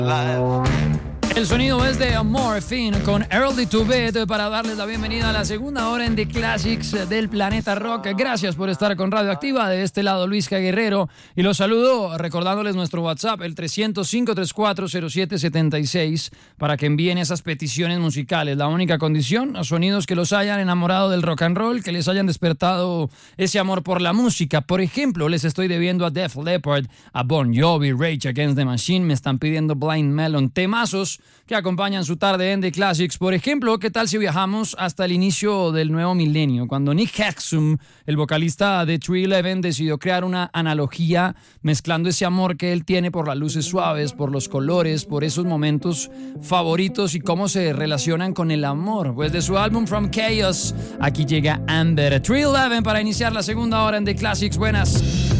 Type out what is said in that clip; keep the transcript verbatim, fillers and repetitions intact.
El sonido es de Morphine con Early to Bed para darles la bienvenida a la segunda hora en The Classics del Planeta Rock. Gracias por estar con Radioactiva. De este lado Luis K. Guerrero y los saludo recordándoles nuestro WhatsApp, el trescientos, cinco tres cuatro, cero siete siete seis, para que envíen esas peticiones musicales. La única condición, sonidos que los hayan enamorado del rock and roll, que les hayan despertado ese amor por la música. Por ejemplo, les estoy debiendo a Def Leppard, a Bon Jovi, Rage Against the Machine, me están pidiendo Blind Melon, temazos que acompañan su tarde en The Classics. Por ejemplo, ¿qué tal si viajamos hasta el inicio del nuevo milenio? Cuando Nick Hexum, el vocalista de three eleven, decidió crear una analogía mezclando ese amor que él tiene por las luces suaves, por los colores, por esos momentos favoritos y cómo se relacionan con el amor. Pues de su álbum From Chaos, aquí llega Amber. three eleven para iniciar la segunda hora en The Classics. Buenas.